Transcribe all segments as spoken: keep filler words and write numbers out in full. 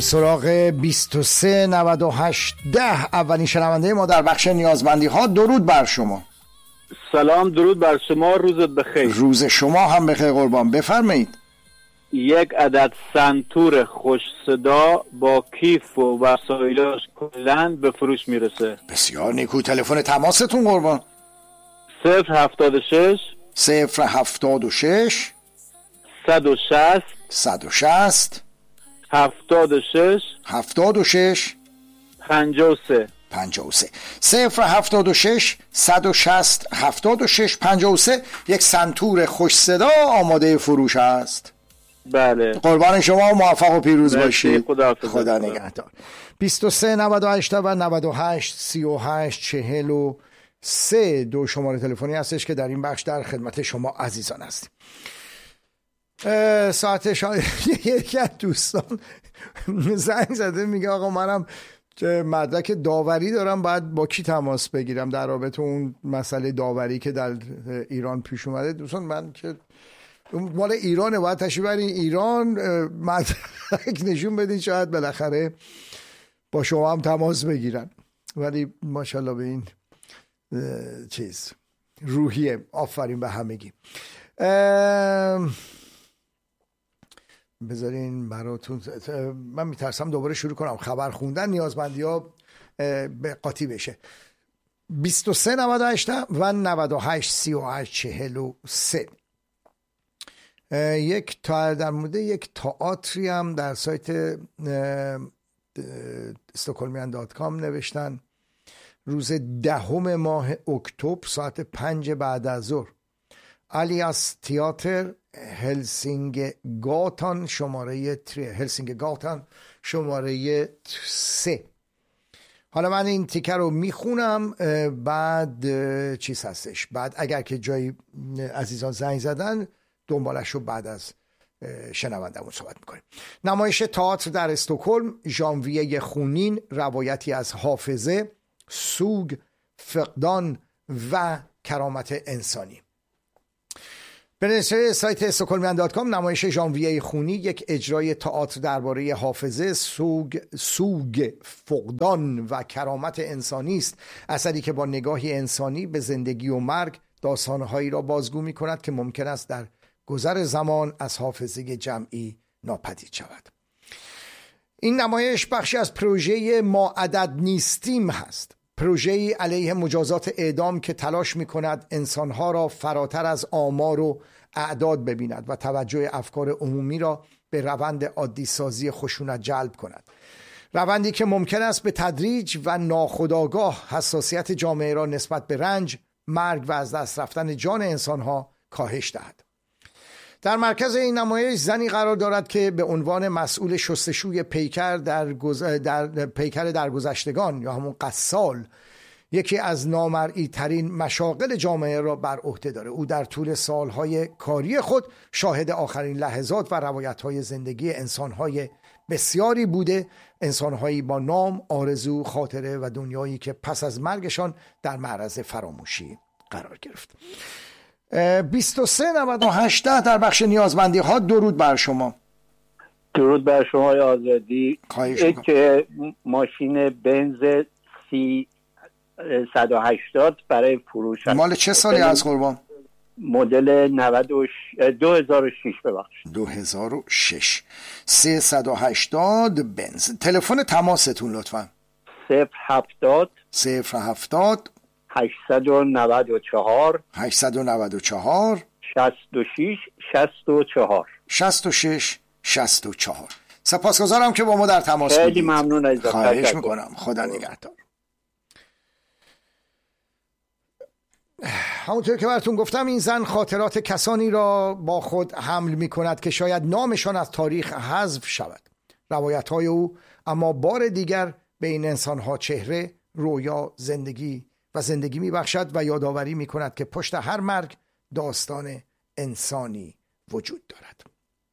سراغ بیست و سه نود و هشت ده اولین شنونده ما در بخش نیازمندی ها. درود بر شما. سلام، درود بر شما، روزت بخیر. روز شما هم بخیر قربان. بفرمایید. یک عدد سنتور خوش صدا با کیف و وسایلش کلاً به فروش میرسه. بسیار نیکو. تلفن تماستون قربان؟ صفر هفتاد و شش صفر هفتاد و شش صد و شصت صد و شصت هفتاد و شش هفتاد و شش پنجاه و سه پنجاه و سه صفر هفتاد و شش صد و شصت هفتاد و شش پنجاه و سه. یک سنتور خوش صدا آماده فروش است. بله. قربان شما، موفق و پیروز باشید. خدا, خدا نگهدار. بیست و سه نود و هشت و نود و هشت سی و هشت چهل و سه دو شماره تلفنی هستش که در این بخش در خدمت شما عزیزان هستیم. ساعت شاید یکی از دوستان زنگ زده میگه آقا منم مدرک داوری دارم، باید با کی تماس بگیرم در رابطه اون مسئله داوری که در ایران پیش اومده. دوستان من که مال ایرانه، باید تشریف برین ایران مدرک نشون بدین، شاید بالاخره با شما هم تماس بگیرن. ولی ماشاءالله به این چیز روحیه. آفرین به همگی. بذارین براتون، من میترسم دوباره شروع کنم خبر خوندن، نیازمندی ها به قاطی بشه. بیست و سه نود و هشت و نود و هشت سی و هشت چهل و سه. یک تا در مورد یک تئاتری هم در سایت استکهلمیان دات کام نوشتن. روز دهم ماه اکتبر ساعت پنج بعد از ظهر، الیاس تئاتر هلسینگ گاتان شماره تری هلسینگ گاتان شماره سه. حالا من این تیکر رو میخونم، بعد چیز هستش، بعد اگر که جایی عزیزان زنگ زدن دنبالش رو بعد از شنوندمون صحبت میکنیم. نمایش تئاتر در استکهلم، ژانویه خونین، روایتی از حافظه، سوگ، فقدان و کرامت انسانی. به نشر سایت استکهلمیان دات کام، نمایش ژانویه خونی یک اجرای تئاتر درباره حافظه، سوگ، سوگ، فقدان و کرامت انسانی است. اثری که با نگاهی انسانی به زندگی و مرگ داستانهایی را بازگو می کند که ممکن است در گذر زمان از حافظه جمعی ناپدید شود. این نمایش بخشی از پروژه ما عدد نیستیم هست، پروژه‌ای علیه مجازات اعدام که تلاش می‌کند انسان‌ها را فراتر از آمار و اعداد ببیند و توجه افکار عمومی را به روند عادی سازی خشونت جلب کند. روندی که ممکن است به تدریج و ناخودآگاه حساسیت جامعه را نسبت به رنج، مرگ و از دست رفتن جان انسان‌ها کاهش دهد. در مرکز این نمایش زنی قرار دارد که به عنوان مسئول شستشوی پیکر در, گز... در پیکر درگذشتگان یا همون قصال یکی از نامرئی ترین مشاغل جامعه را بر عهده داره. او در طول سالهای کاری خود شاهد آخرین لحظات و روایت‌های زندگی انسان‌های بسیاری بوده، انسان‌هایی با نام، آرزو، خاطره و دنیایی که پس از مرگشان در معرض فراموشی قرار گرفت. بیست و سه نود و هشت در بخش نیازمندی ها. درود بر شما. درود بر شما آزادی. یک ماشین بنز سی صد و هشتاد برای فروش. مال چه سالی از قربان؟ مدل نود و دو هزار و شش. ببخشید دو هزار و شش. سیصد و هشتاد بنز. تلفن تماستون لطفا؟ صفر هفتاد صفر هفتاد هشتصد و نود و چهار هشتصد و نود و چهار شصت و شش شصت و چهار شصت و شش شصت و چهار. سپاسگزارم که با ما در تماس بودید. خیلی ممنون از خواهش میکنم. خدا نگهدار. همونطور که براتون گفتم این زن خاطرات کسانی را با خود حمل میکند که شاید نامشان از تاریخ حذف شود. روایت‌های او اما بار دیگر به این انسان‌ها چهره، رویا، زندگی و زندگی میبخشد و یادآوری میکند که پشت هر مرگ داستان انسانی وجود دارد.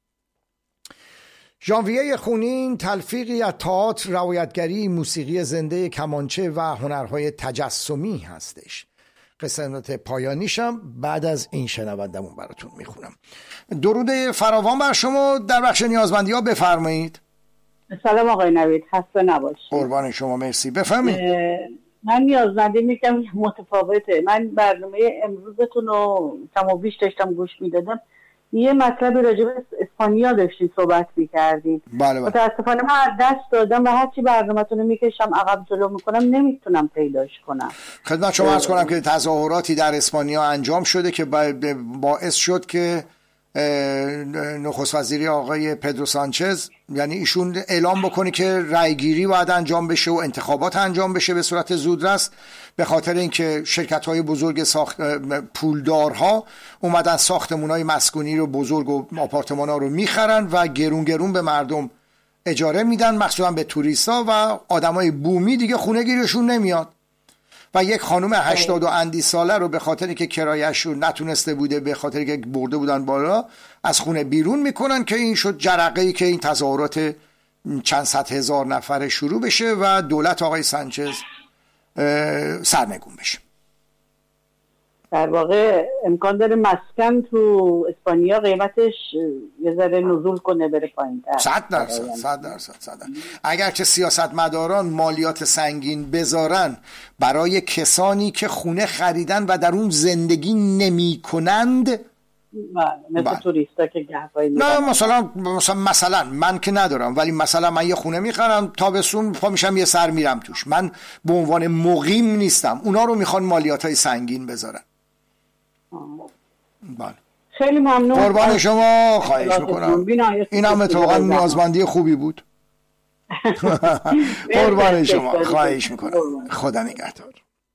ژانویه خونین تلفیقی از تئاتر، روایتگری، موسیقی زنده، کمانچه و هنرهای تجسمی هستش. قسمت پایانیشم بعد از این شنوندمون براتون میخونم. درود فراوان بر شما. در بخش نیازمندی ها بفرمایید. سلام آقای نوید، خسته نباشید. قربان شما، مرسی. بفهمید. من نیازمندی میگم متفاوته. من برنامه امروزتون رو کم و بیش داشتم گوش میدادم. یه مطلبی راجع به اسپانیا داشتین صحبت میکردین. بله بله. متاسفانه من از دست دادم و هرچی برنامه‌تون رو میکشم عقب جلو میکنم نمیتونم پیداش کنم. خدمت شما عرض کنم که تظاهراتی در اسپانیا انجام شده که باعث شد که نخست وزیری آقای پدرو سانچز، یعنی ایشون اعلام بکنه که رأیگیری باید انجام بشه و انتخابات انجام بشه به صورت زودرس، به خاطر اینکه شرکت‌های بزرگ ساخت پولدارها اومدن ساختمان‌های مسکونی رو بزرگ و آپارتمان‌ها رو میخرن و گرون گرون به مردم اجاره میدن، مخصوصا به توریستا، و آدمای بومی دیگه خونه گیرشون نمیاد. و یک خانم هشتاد و اندی ساله رو به خاطری که کرایه‌اش رو نتونسته بوده، به خاطری که برده بودن بالا، از خونه بیرون میکنن که این شد جرقه‌ای که این تظاهرات چند صد هزار نفره شروع بشه و دولت آقای سانچز سرنگون بشه. در واقع امکان داره مسکن تو اسپانیا قیمتش یه ذره نزول کنه، بره پایین‌تر. صد درصد صد درصد صد درصد. اگر که سیاستمداران مالیات سنگین بذارن برای کسانی که خونه خریدن و در اون زندگی نمی کنند، مثل توریستا که گهوایی میرن، نه مثلا مثلا مثلا من که ندارم، ولی مثلا من یه خونه میخرم، تابستون پا میشم یه سر میرم توش، من به عنوان مقیم نیستم، اونا رو میخوان مالیاتای سنگین بذارن. بله. خیلی ممنون. قربان شما، خواهش میکنم. این هم اتفاقا نیازمندی خوبی بود. قربان شما، خواهش میکنم. خدا نگهدار.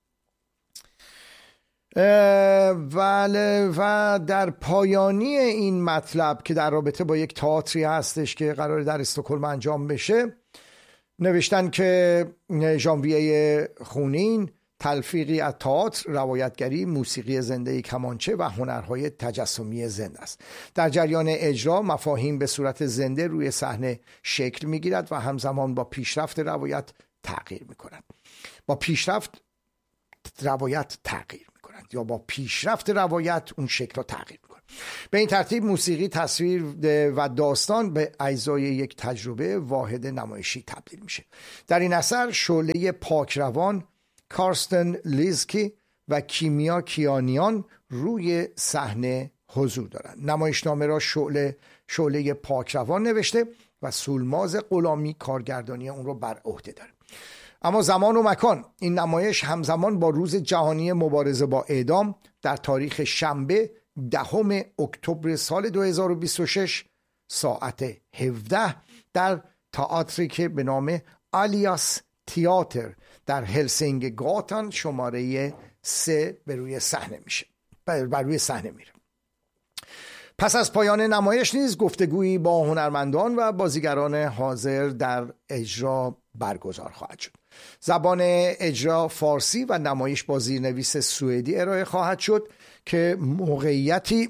ولی و در پایانی این مطلب که در رابطه با یک تئاتری هستش که قراره در استکهلم انجام بشه، نوشتن که ژانویه خونین تلفیقی از تئاتر، روایتگری، موسیقی زنده کمانچه و هنرهای تجسمی زنده است. در جریان اجرا مفاهیم به صورت زنده روی صحنه شکل میگیرد و همزمان با پیشرفت روایت تغییر میکند. با پیشرفت روایت تغییر میکنند یا با پیشرفت روایت اون شکل رو تغییر میکنند. به این ترتیب موسیقی، تصویر و داستان به اجزای یک تجربه واحد نمایشی تبدیل میشه. در این اثر شعله پاکروان کارستن لیزکی و کیمیا کیانیان روی صحنه حضور دارند. نمایشنامه را شعله شعله پاکروان نوشته و سولماز غلامی کارگردانی اون رو بر عهده داره. اما زمان و مکان این نمایش همزمان با روز جهانی مبارزه با اعدام در تاریخ شنبه دهم اکتبر سال دو هزار و بیست و شش ساعت هفده در تئاتری که به نام آلیاس تئاتر در هلسینگ گاتان شماره سه به روی صحنه میشه بر روی صحنه میره. پس از پایان نمایش نیز گفتگویی با هنرمندان و بازیگران حاضر در اجرا برگزار خواهد شد. زبان اجرا فارسی و نمایش با زیرنویس سوئدی ارائه خواهد شد که موقعیتی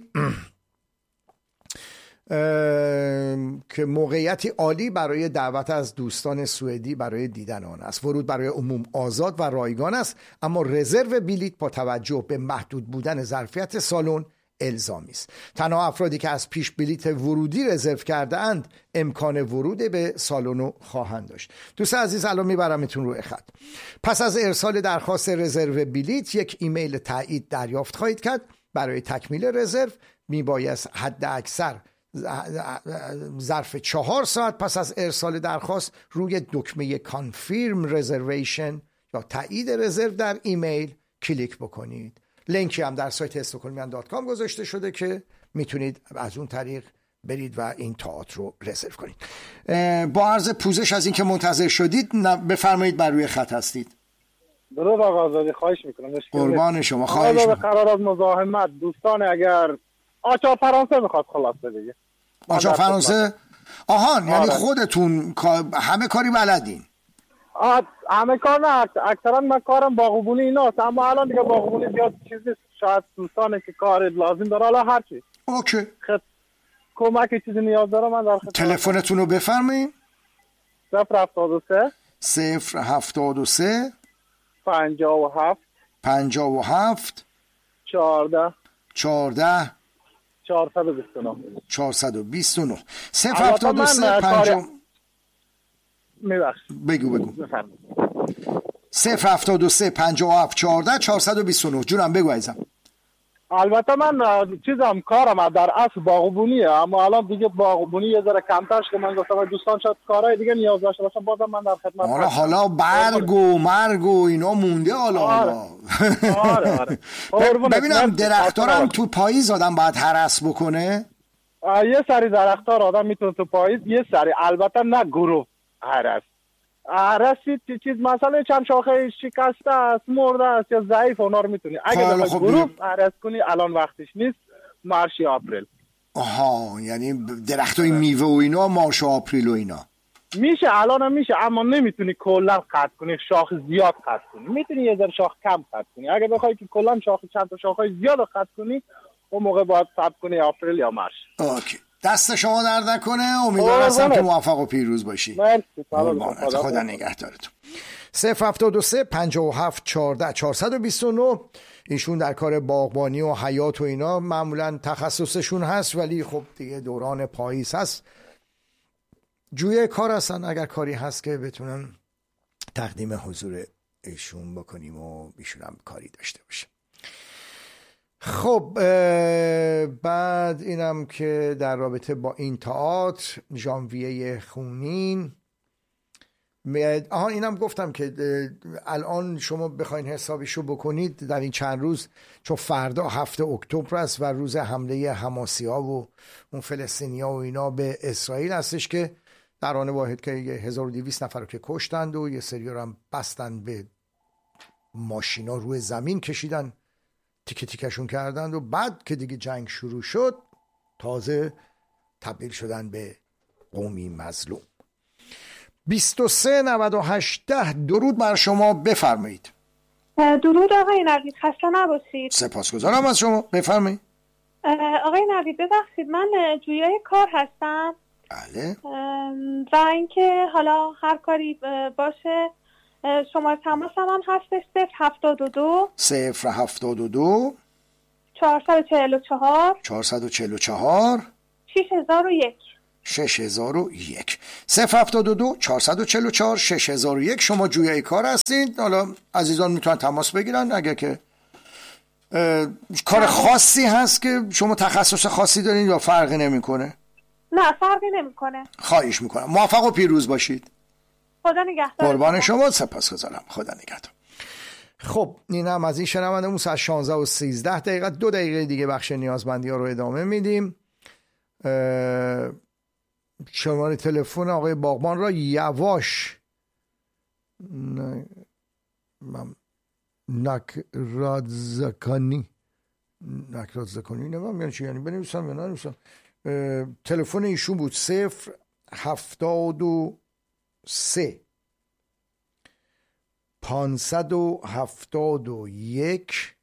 که موقعیتی عالی برای دعوت از دوستان سوئدی برای دیدن آن است. ورود برای عموم آزاد و رایگان است، اما رزرو بلیط با توجه به محدود بودن ظرفیت سالن الزامی است. تنها افرادی که از پیش بلیط ورودی رزرو کرده اند امکان ورود به سالن رو خواهند داشت. دوست عزیز، الان میبرمتون روی خط. پس از ارسال درخواست رزرو بلیط یک ایمیل تایید دریافت خواهید کرد. برای تکمیل رزرو میبایست حد اکثر ظرف چهار ساعت پس از ارسال درخواست روی دکمه کانفirm reservation یا تایید رزرو در ایمیل کلیک بکنید. لینکی هم در سایت استکهلمیان دات کام گذاشته شده که میتونید از اون طریق برید و این تئاتر رو رزرو کنید. با عرض پوزش از این که منتظر شدید، بفرمایید بر روی خط هستید. درود آقا آزادی، خواهش میکنم. قربان شما، خواهش میکنم. قرار از مزاحمت دوستان، اگر آچار فرانسه میخواد خلاصه دیگه. آچار فرانسه؟ آهان، یعنی خودتون همه کاری بلدین؟ همه کار نه، اکثرا من کارم باغبونی ایناست، اما الان دیگه باغبونی زیاد چیزی، شاید دوستانه که کار لازم داره، حالا هرچی اوکی خد... کمک چیزی نیاز داره من در خدمت. تلفنتون رو بفرمایید. صفر هفتاد و سه صفر هفتاد و سه پنجاه و هفت پنجاه و هفت چهارده چهارده چهارصد و بیست و نه چهارصد و بیست و نه صفر هفتاد و سه پنجاه. میبخشید بگو بگو. صفر هفتاد و سه پنجاه و هفت چهارده چهارصد و بیست و نه. جونم بگو عزیزم. البته من چیزم کارم در اصل باغبونیه، اما الان دیگه باغبونی یه ذره کمتر شده. من گفتم دوستان شاید کارهای دیگه نیاز داشته باشن، بازم من در خدمت. حالا حالا برگ و مرگ و اینا مونده حالا. آره آره, آره. ببینم درختارم تو پاییز آدم باید هرس بکنه. یه سری درختار آدم میتونه تو پاییز، یه سری البته نه گروه هرس. هرسی چیز مثلا چند شاخه شکسته است، مرده است یا ضعیف، اونا رو میتونی اگه به گروه هرس کنی الان وقتش نیست. مارش آپریل. آها، یعنی درختای میوه و اینا مارش و آپریل و اینا میشه الان هم میشه، اما نمیتونی کلا قطع کنی، شاخ زیاد قطع کنی. میتونی یه ذره شاخ کم قطع کنی. اگه بخوای که کلا شاخ چند تا شاخه زیاد قطع کنی، اون موقع باید صبر کنی آپریل یا مارس. اوکی، دست شما درد نکنه. امیدوارم هستم که موفق و پیروز باشی. مرسی. خدا نگهدارتون. صفر هفتاد و سه پنجاه و هفت چهارده چهارصد و بیست و نه. ایشون در کار باغبانی و حیات و اینا معمولا تخصصشون هست، ولی خب دیگه دوران پاییز هست، جوی کار هستن. اگر کاری هست که بتونن تقدیم حضور ایشون بکنیم و ایشون هم کاری داشته باشه. خب بعد اینم که در رابطه با این تئاتر ژانویه خونین، آها اینم گفتم که الان شما بخواین حسابیشو بکنید در این چند روز، چون فردا هفته اکتبر است و روز حمله حماسی‌ها و اون فلسطینی‌ها و اینا به اسرائیل هستش که در آن واحد که هزار و دویست نفر رو که کشتند و یه سری رو هم بستن به ماشینا روی زمین کشیدن، تیکه تیکشون کردند و بعد که دیگه جنگ شروع شد تازه تبدیل شدن به قومی مظلوم. بیست و سه نود و هشت درود بر شما، بفرمایید. درود آقای نوید، خسته نباشید. سپاسگزارم از شما، بفرمایید. آقای نوید ببخشید، من جویای کار هستم. بله. و اینکه حالا هر کاری باشه شما تماس هم هستش صفر هفتاد و دو صفر هفتاد و دو چهارصد و چهل و چهار چهارصد و چهل و چهار شش هزار و یک شش هزار و یک صفر هفتاد و دو چهارصد و چهل و چهار شش هزار و یک. شما جویای کار هستید. حالا عزیزان میتونن تماس بگیرن اگر که کار خاصی هست که شما تخصص خاصی دارین یا فرقی نمیکنه؟ نه فرقی نمیکنه. خواهش میکنم. موفق و پیروز باشید. خدا نگهدار. قربان شما، سپاسگزارم. خدا نگهدار. خب اینم از این شنوندمون. ساعت شانزده و سیزده دقیقه، دو دقیقه دیگه بخش نیازمندی ها رو ادامه میدیم. شماره تلفن آقای باغبان را یواش نکرادزکانی نکرادزکانی نمیم یعنی چی، یعنی بنویسم یا ننویسم. تلفن ایشون بود صفر هفتاد و سه پانصد و هفتاد و یک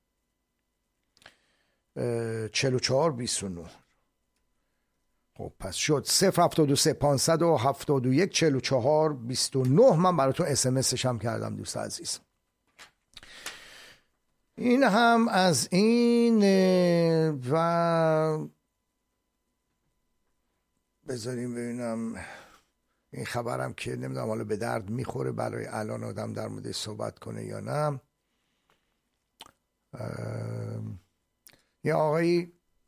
چهل و چهار بیست و نه. خب پس شد صفر هفتاد و سه پانصد و هفتاد و یک چهل و چهار بیست و نه. من براتون اس ام اسش هم کردم دوست عزیز. این هم از این و بذاریم ببینم این خبرم که نمیدونم حالا به درد میخوره برای الان آدم در مورد صحبت کنه یا نه. یه آقایی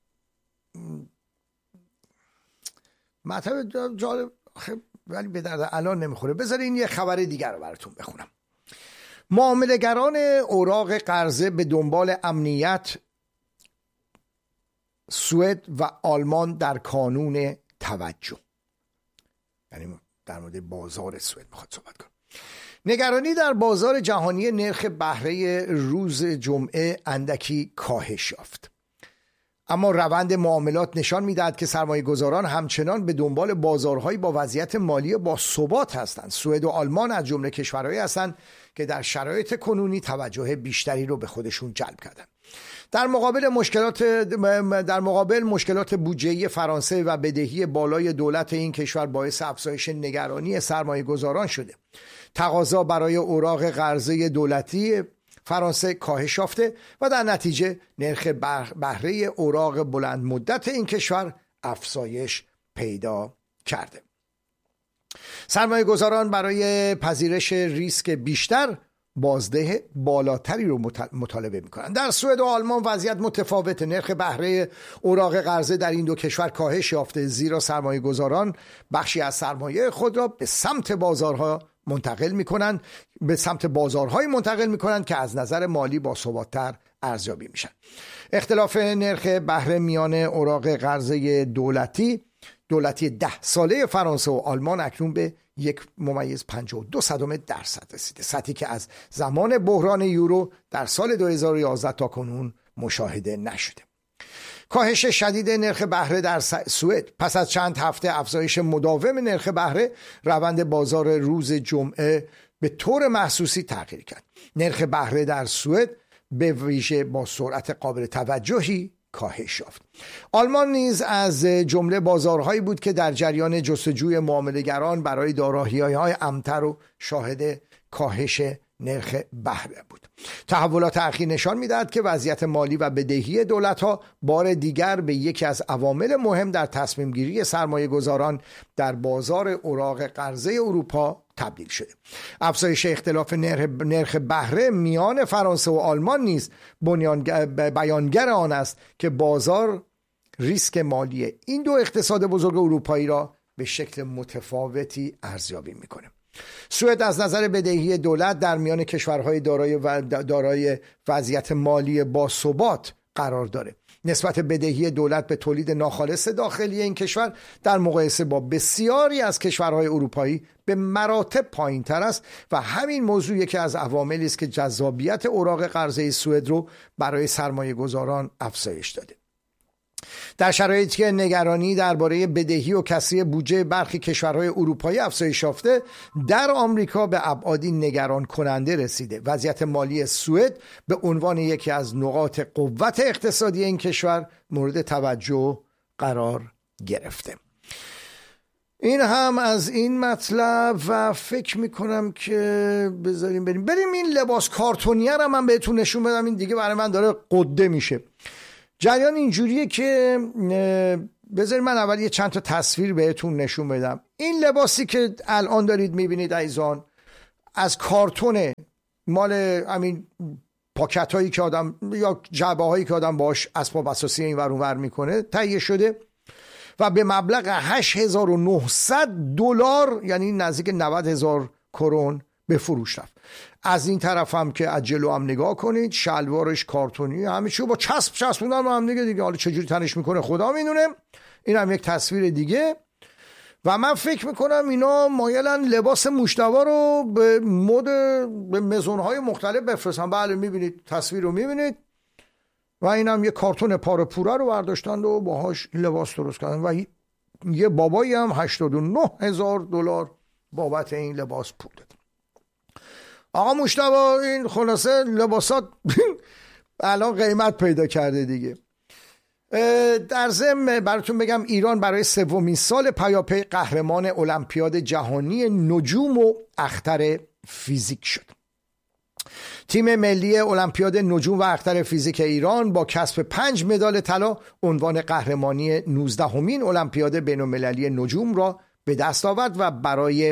مطلب جالب ولی به درد الان نمیخوره. بذارین یه خبر دیگر رو براتون بخونم. معامله‌گران اوراق قرضه به دنبال امنیت سوئد و آلمان در کانون توجه، یعنی در مورد بازار سوئد میخواد صحبت کنم. نگرانی در بازار جهانی نرخ بهره روز جمعه اندکی کاهش یافت، اما روند معاملات نشان می‌دهد که سرمایه‌گذاران همچنان به دنبال بازارهایی با وضعیت مالی با ثبات هستند. سوئد و آلمان از جمله کشورهایی هستند که در شرایط کنونی توجه بیشتری رو به خودشون جلب کردند. در مقابل مشکلات در مقابل مشکلات بودجه‌ای فرانسه و بدهی بالای دولت این کشور باعث افزایش نگرانی سرمایه‌گذاران شده. تقاضا برای اوراق قرضه دولتی فرانسه کاهش یافته و در نتیجه نرخ بهره اوراق بلند مدت این کشور افزایش پیدا کرده. سرمایه گذاران برای پذیرش ریسک بیشتر بازده بالاتری رو مطالبه میکنن. در سوئد و آلمان وضعیت متفاوت. نرخ بهره اوراق قرضه در این دو کشور کاهش یافته، زیرا سرمایه گذاران بخشی از سرمایه خود را به سمت بازارها منتقل میکنن به سمت بازارهای منتقل میکنن که از نظر مالی باثبات‌تر ارزیابی میشن. اختلاف نرخ بهره میان اوراق قرضه دولتی دولتی ده ساله فرانسه و آلمان اکنون به یک ممیز پنجاه و دو صدم درصد رسیده، سطحی که از زمان بحران یورو در سال دو هزار و یازده تا کنون مشاهده نشده. کاهش شدید نرخ بهره در سوئد پس از چند هفته افزایش مداوم نرخ بهره روند بازار روز جمعه به طور محسوسی تغییر کرد. نرخ بهره در سوئد به ویژه با سرعت قابل توجهی کاهش یافت. آلمان نیز از جمله بازارهایی بود که در جریان جستجوی معامله‌گران برای دارایی‌های امتر و شاهد کاهش نرخ بهره بود. تحولات اخیر نشان می‌دهد که وضعیت مالی و بدهی دولت‌ها بار دیگر به یکی از عوامل مهم در تصمیم گیری سرمایه گذاران در بازار اوراق قرضه اروپا تبدیل شده. افزایش اختلاف نرخ بهره میان فرانسه و آلمان نیز بیانگر آن است که بازار ریسک مالی این دو اقتصاد بزرگ اروپایی را به شکل متفاوتی ارزیابی می‌کند. سوئد از نظر بدهی دولت در میان کشورهای دارای و دارای وضعیت مالی باثبات قرار دارد. نسبت بدهی دولت به تولید ناخالص داخلی این کشور در مقایسه با بسیاری از کشورهای اروپایی به مراتب پایین‌تر است و همین موضوع یکی از عواملی است که جذابیت اوراق قرضه سوئد رو برای سرمایه گذاران افزایش داده. در شرایطی که نگرانی درباره بدهی و کسری بودجه برخی کشورهای اروپایی افزایش یافته، در آمریکا به ابعادی نگران کننده رسیده. وضعیت مالی سوئد به عنوان یکی از نقاط قوت اقتصادی این کشور مورد توجه قرار گرفته. این هم از این مطلب و فکر میکنم که بذاریم بریم بریم این لباس کارتونیه رو من بهتون نشون بدم. این دیگه برای من داره قده میشه. جریان اینجوریه که بذارید من اول یه چند تا تصویر بهتون نشون بدم. این لباسی که الان دارید میبینید عزیزان از کارتونه، مال همین پاکت هایی که آدم یا جعبه هایی که آدم باش اسباب اساسی این ور اون ور میکنه تهیه شده و به مبلغ هشت هزار و نهصد دلار یعنی نزدیک نود هزار کرون به فروش رفت. از این طرف هم که از جلو هم نگاه کنید، شلوارش کارتونی، همه چی با چسب چسبوندن با هم دیگه دیگه حالا چجوری تنش میکنه خدا میدونه. این هم یک تصویر دیگه و من فکر میکنم اینا مایلن لباس مشتوا رو به مد به مزونهای مختلف بفرستن. بله میبینید تصویر رو میبینید و این هم یه کارتون پاره پوره رو برداشتند و باهاش لباس درست کردن و یه بابایی هم هشتاد و نه هزار دلار بابت این لباس پول داد. آقا مشتبه این خلاصه لباسات الان قیمت پیدا کرده دیگه. در ضمن براتون بگم ایران برای سومین سال پیاپی قهرمان المپیاد جهانی نجوم و اختر فیزیک شد. تیم ملی المپیاد نجوم و اختر فیزیک ایران با کسب پنج مدال طلا عنوان قهرمانی نوزدهمین المپیاد بین‌المللی نجوم را به دست آورد و برای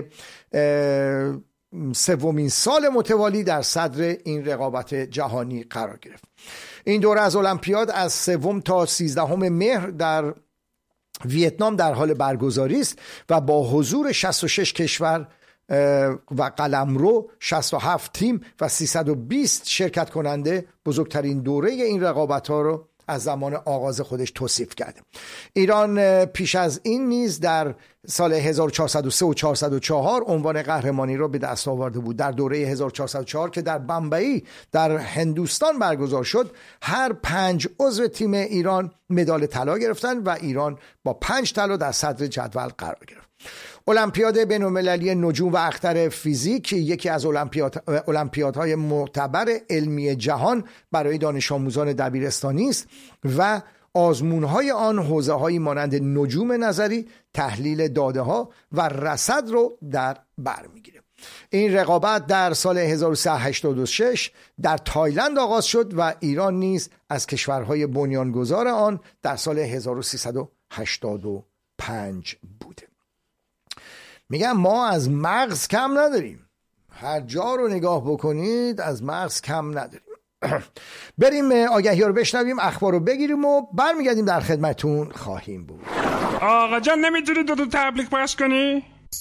سومین سال متوالی در صدر این رقابت جهانی قرار گرفت. این دوره از المپیاد از سوم تا سیزدهم مهر در ویتنام در حال برگزاری است و با حضور شصت و شش کشور و قلمرو، شصت و هفت تیم و سیصد و بیست شرکت کننده بزرگترین دوره این رقابت‌ها رو از زمان آغاز خودش توصیف کرده. ایران پیش از این نیز در سال هزار و چهارصد و سه و چهارصد و چهار عنوان قهرمانی را به دست آورده بود. در دوره هزار و چهارصد و چهار که در بمبئی در هندوستان برگزار شد، هر پنج عضو تیم ایران مدال طلا گرفتند و ایران با پنج طلا در صدر جدول قرار گرفت. المپیاد بین‌المللی نجوم و اختر فیزیک یکی از المپیاد المپیادهای معتبر علمی جهان برای دانش آموزان دبیرستانی است و آزمون‌های آن حوزه‌هایی مانند نجوم نظری، تحلیل داده‌ها و رصد رو در بر می‌گیرد. این رقابت در سال هزار و سیصد و هشتاد و شش در تایلند آغاز شد و ایران نیز از کشورهای بنیانگذار آن در سال هزار و سیصد و هشتاد و پنج بود. میگن ما از مغز کم نداریم، هر جا رو نگاه بکنید از مغز کم نداریم. بریم آگهی رو بشنویم، اخبار رو بگیریم و برمیگردیم در خدمتون خواهیم بود. آقا جان نمیتونی دو دو تبلیغ پخش کنی؟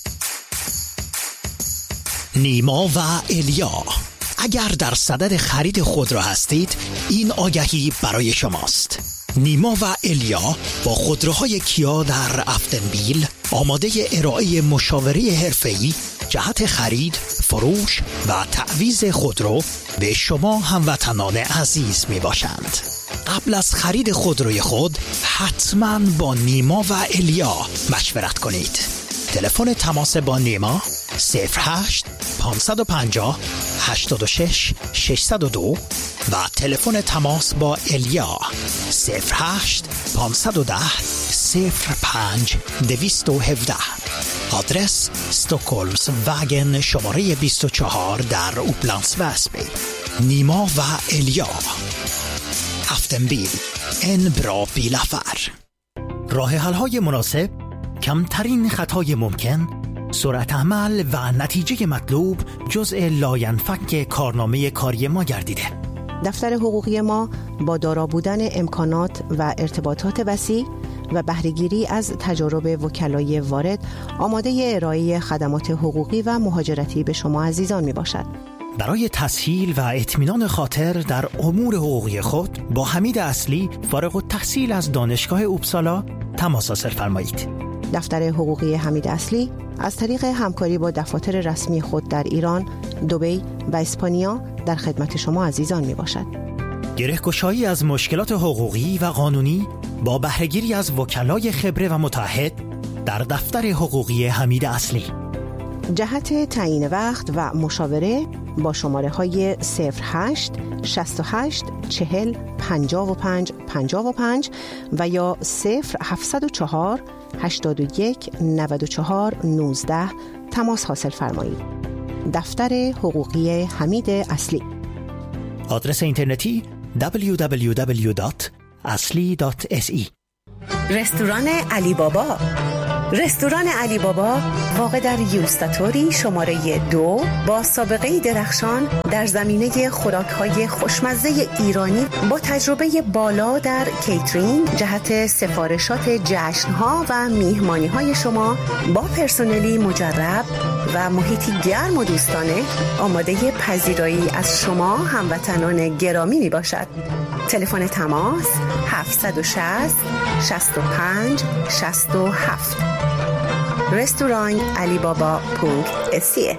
نیما و الیا، اگر در صدد خرید خودرو هستید این آگهی برای شماست. نیما و الیا با خودروهای کیا در افتنبیل آماده ارائه مشاوره حرفه‌ای جهت خرید، فروش و تعویض خودرو به شما هموطنان عزیز می باشند. قبل از خرید خودروی خود حتما با نیما و الیا مشورت کنید. تلفن تماس با نیما صفر هشت پانصد و پنجاه هشتاد و شش ششصد و دو و تلفن تماس با الیا صفر هشت پانصد و ده صفر پنج دویست و هفده. آدرس استکهلمز واگن شماره بیست و چهار در اوپلندس وسبی. نیما و الیا، افتنبیل، ان برا بیلافر. راه حل های مناسب، کمترین خطای ممکن، سرعت عمل و نتیجه مطلوب جزء لاینفک کارنامه کاری ما گردیده. دفتر حقوقی ما با دارا بودن امکانات و ارتباطات وسیع و بهره‌گیری از تجارب وکلای وارد آماده ارائه خدمات حقوقی و مهاجرتی به شما عزیزان می باشد. برای تسهیل و اطمینان خاطر در امور حقوقی خود با حمید اصلی فارغ التحصیل از دانشگاه اوپسالا تماس حاصل فرمایید. دفتر حقوقی حمید اصلی از طریق همکاری با دفاتر رسمی خود در ایران، دبی و اسپانیا در خدمت شما عزیزان می باشد. گره‌گشایی از مشکلات حقوقی و قانونی با بهره‌گیری از وکلای خبره و متعهد در دفتر حقوقی حمید اصلی. جهت تعیین وقت و مشاوره با شماره های صفر هشت شصت و هشت چهل پنجاه و پنج پنجاه و پنج و یا صفر هفتصد و چهار هشتاد و یک نود و چهار نوزده تماس حاصل فرمایید. دفتر حقوقی حمید اصلی. آدرس اینترنتی دبلیو دبلیو دبلیو دات اصلی دات اس ای. رستوران علی بابا. رستوران علی بابا واقع در یوستاتوری شماره دو با سابقه درخشان در زمینه خوراک‌های خوشمزه ایرانی با تجربه بالا در کیترینگ جهت سفارشات جشن‌ها و میهمانی‌های شما با پرسنلی مجرب و محیطی گرم و دوستانه آماده پذیرایی از شما هموطنان گرامی می باشد. تلفن تماس هفت شصت شصت و پنج شصت و هفت. رستوران علی بابا پونک اسیه.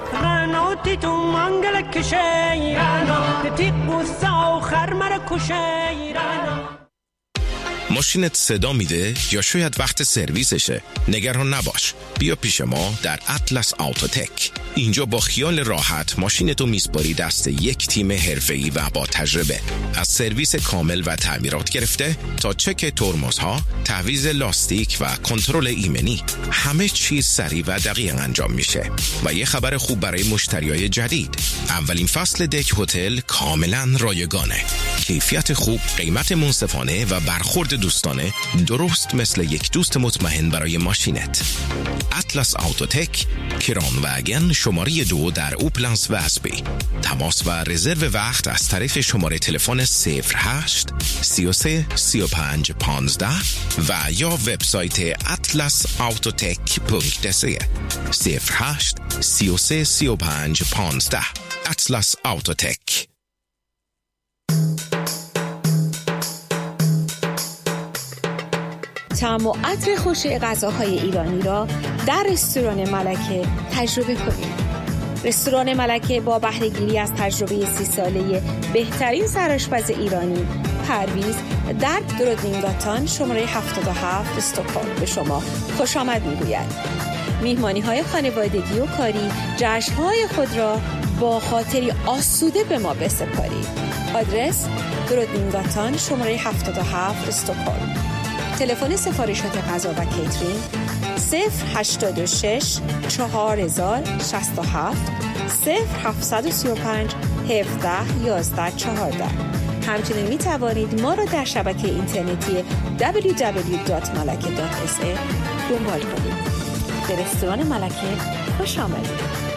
ماشینت صدا میده یا شاید وقت سرویسشه؟ نگران نباش، بیا پیش ما در اطلس آوتوتک. اینجا با خیال راحت ماشینتو میسپاری دست یک تیم حرفه‌ای و با تجربه. از سرویس کامل و تعمیرات گرفته تا چک ترمزها، تعویض لاستیک و کنترل ایمنی، همه چیز سریع و دقیق انجام میشه. و یه خبر خوب برای مشتریای جدید، اولین فصل دک هتل کاملا رایگانه. کیفیت خوب، قیمت منصفانه و برخورد دوستانه، درست مثل یک دوست مطمئن برای ماشینت. اطلس آوتوتک، کران واگن شماره دو در اوپلندس وسبی. تماس و رزرو وقت از طریق شماره تلفن صفر هشت سی و سه سی و پنج پانزده و یا وبسایت اطلس آوتوتک پونک دسی. صفر هشت سی و سه سی و پنج پانزده. اطلس آوتوتک. طعم و عطر خوش غذاهای ایرانی را در رستوران ملکه تجربه کنید. رستوران ملکه با بهره‌گیری از تجربه سی ساله بهترین سرآشپز ایرانی پرویز در درودینگاتان شماره هفتاد و هفت استکهلم به شما خوش آمد می‌گوید. میهمانی‌های خانوادگی و کاری، جشن‌های خود را با خاطری آسوده به ما بسپارید. آدرس درودینگاتان شماره هفتاد و هفت استکهلم. تلفن سفارشات غذا و کیترینگ صفر هشتاد و شش چهار هزار شصت و هفت صفر هفتصد و سی و پنج هفده یازده چهارده. همچنین می توانید ما را در شبکه اینترنتی دبلیو دبلیو دبلیو دات ملکه دات اس ای دنبال کنید. به رستوران ملکه خوش آمدید.